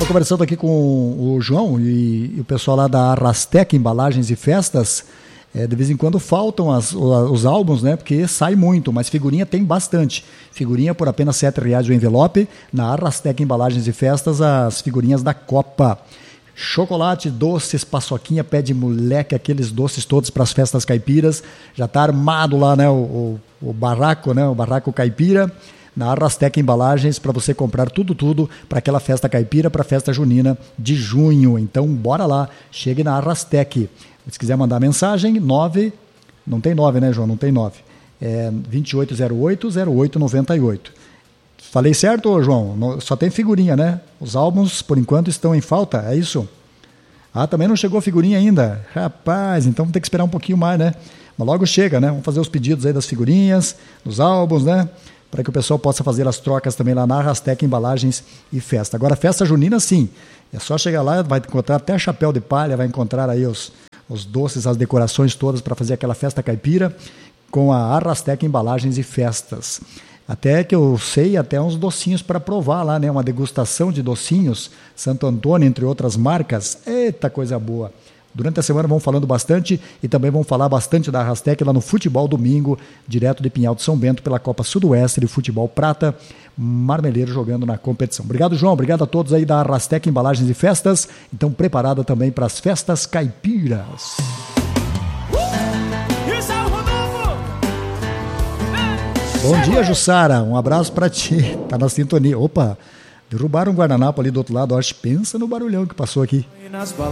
conversando aqui com o João e o pessoal lá da Arrastec Embalagens e Festas. De vez em quando faltam os álbuns, né? Porque sai muito, mas figurinha tem bastante. Figurinha por apenas R$ 7,00 o envelope. Na Arrastec Embalagens e Festas, as figurinhas da Copa. Chocolate, doces, paçoquinha, pé de moleque, aqueles doces todos para as festas caipiras. Já está armado lá, né? O barraco, né? O barraco caipira. Na Arrastec Embalagens, para você comprar tudo para aquela festa caipira, para a festa junina de junho. Então, bora lá, chegue na Arrastec. Se quiser mandar mensagem, 9, não tem 9, né, João? Não tem 9. 2808-0898. Falei certo, João? Só tem figurinha, né? Os álbuns, por enquanto, estão em falta, é isso? Ah, também não chegou figurinha ainda? Rapaz, então vamos ter que esperar um pouquinho mais, né? Mas logo chega, né? Vamos fazer os pedidos aí das figurinhas, dos álbuns, né? Para que o pessoal possa fazer as trocas também lá na Arrastec Embalagens e Festa. Agora, festa junina, sim. É só chegar lá, vai encontrar até chapéu de palha, vai encontrar aí os doces, as decorações todas para fazer aquela festa caipira com a Arrastec Embalagens e Festas. Até que eu sei, até uns docinhos para provar lá, né? Uma degustação de docinhos, Santo Antônio, entre outras marcas. Eita, coisa boa! Durante a semana vamos falando bastante e também vamos falar bastante da Arrastec lá no Futebol Domingo, direto de Pinhal de São Bento, pela Copa Sudoeste de Futebol Prata, Marmeleiro jogando na competição. Obrigado, João. Obrigado a todos aí da Arrastec Embalagens e Festas. Então, preparada também para as festas caipiras. Bom dia, Jussara. Um abraço para ti. Tá na sintonia. Opa, derrubaram um guardanapo ali do outro lado. Acho, pensa no barulhão que passou aqui.